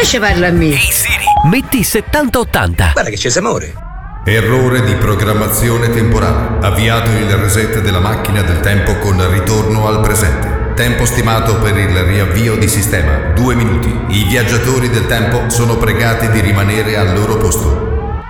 ci parla a me? Ehi Siri, metti 7080. Guarda che c'è Samore. Errore di programmazione temporale. Avviato il reset della macchina del tempo con ritorno al presente. Tempo stimato per il riavvio di sistema 2 minuti. I viaggiatori del tempo sono pregati di rimanere al loro posto.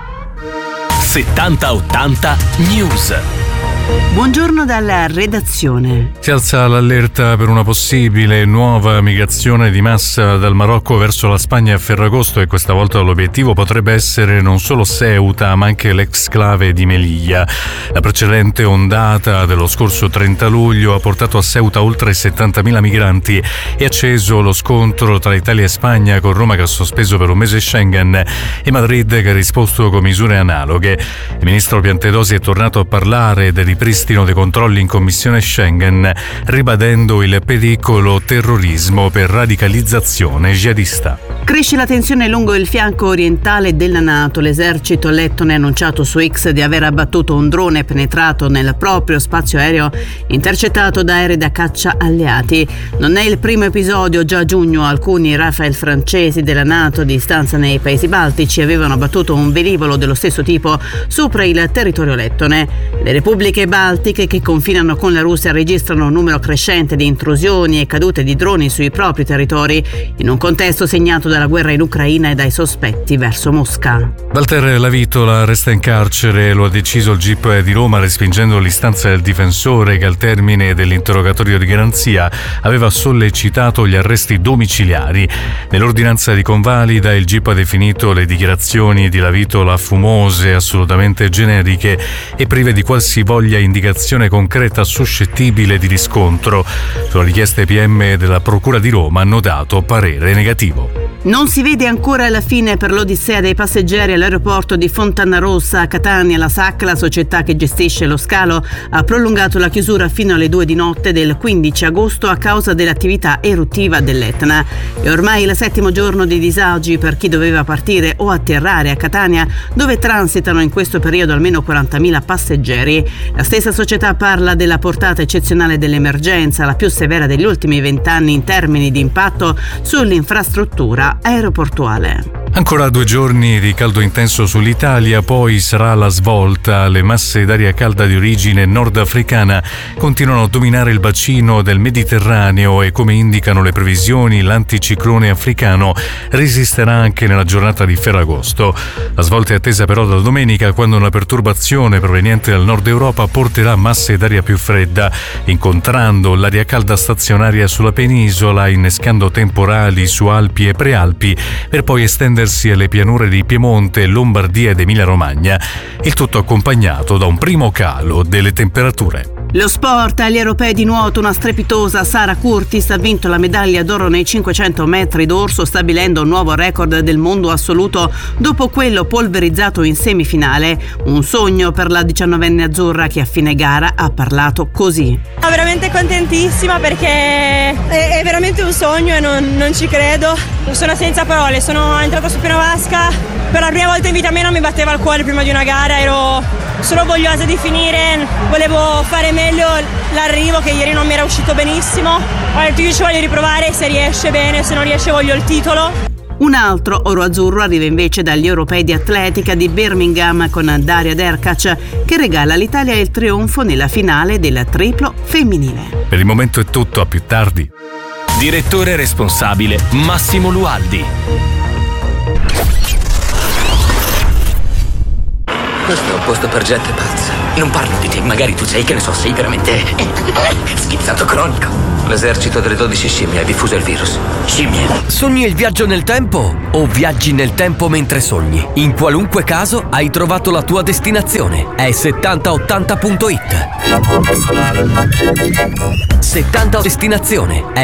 7080 News. Buongiorno dalla redazione. Si alza l'allerta per una possibile nuova migrazione di massa dal Marocco verso la Spagna a Ferragosto, e questa volta l'obiettivo potrebbe essere non solo Ceuta ma anche l'exclave di Melilla. La precedente ondata dello scorso 30 luglio ha portato a Ceuta oltre 70.000 migranti e acceso lo scontro tra Italia e Spagna, con Roma che ha sospeso per un mese Schengen e Madrid che ha risposto con misure analoghe. Il ministro Piantedosi è tornato a parlare del ripristino dei controlli in commissione Schengen, ribadendo il pericolo terrorismo per radicalizzazione jihadista. Cresce la tensione lungo il fianco orientale della NATO. L'esercito lettone ha annunciato su X di aver abbattuto un drone penetrato nel proprio spazio aereo intercettato da aerei da caccia alleati. Non è il primo episodio. Già a giugno alcuni Rafale francesi della NATO di stanza nei Paesi Baltici avevano abbattuto un velivolo dello stesso tipo sopra il territorio lettone. Le repubbliche baltiche che confinano con la Russia registrano un numero crescente di intrusioni e cadute di droni sui propri territori, in un contesto segnato dalla guerra in Ucraina e dai sospetti verso Mosca. Walter Lavitola resta in carcere, lo ha deciso il GIP di Roma, respingendo l'istanza del difensore che al termine dell'interrogatorio di garanzia aveva sollecitato gli arresti domiciliari. Nell'ordinanza di convalida il GIP ha definito le dichiarazioni di Lavitola fumose, assolutamente generiche e prive di qualsivoglia indicazione concreta suscettibile di riscontro. Sulla richiesta PM della Procura di Roma hanno dato parere negativo. Non si vede ancora la fine per l'odissea dei passeggeri all'aeroporto di Fontanarossa a Catania. La SAC, la società che gestisce lo scalo, ha prolungato la chiusura fino alle 2 di notte del 15 agosto a causa dell'attività eruttiva dell'Etna. È ormai il 7° giorno di disagi per chi doveva partire o atterrare a Catania, dove transitano in questo periodo almeno 40.000 passeggeri. La stessa società parla della portata eccezionale dell'emergenza, la più severa degli ultimi 20 anni in termini di impatto sull'infrastruttura aeroportuale. Ancora 2 giorni di caldo intenso sull'Italia, poi sarà la svolta. Le masse d'aria calda di origine nordafricana continuano a dominare il bacino del Mediterraneo e, come indicano le previsioni, l'anticiclone africano resisterà anche nella giornata di Ferragosto. La svolta è attesa però da domenica, quando una perturbazione proveniente dal nord Europa porterà masse d'aria più fredda, incontrando l'aria calda stazionaria sulla penisola, innescando temporali su Alpi e Prealpi, per poi estendersi alle pianure di Piemonte, Lombardia ed Emilia-Romagna, il tutto accompagnato da un primo calo delle temperature. Lo sport, agli europei di nuoto una strepitosa Sara Curtis ha vinto la medaglia d'oro nei 500 metri d'orso, stabilendo un nuovo record del mondo assoluto dopo quello polverizzato in semifinale. Un sogno per la 19enne azzurra, che a fine gara ha parlato così. Sono veramente contentissima perché è veramente un sogno e non ci credo. Sono senza parole, sono entrata su piano vasca. Per la prima volta in vita mia non mi batteva il cuore prima di una gara, ero solo vogliosa di finire, volevo fare meglio l'arrivo che ieri non mi era uscito benissimo. Ho detto io ci voglio riprovare, se riesce bene, se non riesce voglio il titolo. Un altro oro-azzurro arriva invece dagli europei di atletica di Birmingham con Daria Derkac, che regala all'Italia il trionfo nella finale del triplo femminile. Per il momento è tutto, a più tardi. Direttore responsabile Massimo Lualdi. Questo è un posto per gente pazza. Non parlo di te, magari tu sei, che ne so, sei veramente schizzato cronico. L'esercito delle 12 scimmie ha diffuso il virus. Scimmie. Sogni il viaggio nel tempo o viaggi nel tempo mentre sogni? In qualunque caso hai trovato la tua destinazione. È 7080.it. 70 destinazione.